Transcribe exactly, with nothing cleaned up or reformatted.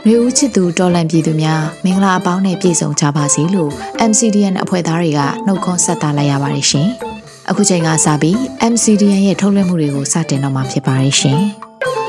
နှွေဦးချစ်သူတော်လန်ပြည်သူများမင်္ဂလာအပေါင်းနဲ့ပြည့်စုံကြပါစေလို့ M C D N အဖွဲ့သားတွေကနှုတ်ခွန်းဆက်တာလိုက်ရပါတယ်ရှင်။အခုချိန်ကစပြီး M C D N ရဲ့ထုတ်လွှင့်မှုတွေကိုစတင်တော့မှာဖြစ်ပါတယ်ရှင်။